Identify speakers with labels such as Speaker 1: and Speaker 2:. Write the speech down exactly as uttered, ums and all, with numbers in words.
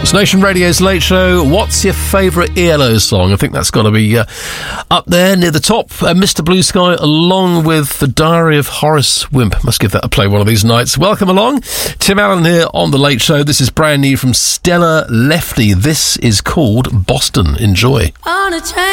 Speaker 1: It's Nation Radio's Late Show. What's your favourite E L O song? I think that's got to be uh, up there near the top. Uh, Mister Blue Sky, along with The Diary of Horace Wimp. Must give that a play one of these nights. Welcome along. Tim Allen here on The Late Show. This is brand new from Stella Lefty. This is called Boston. Enjoy.
Speaker 2: On a train.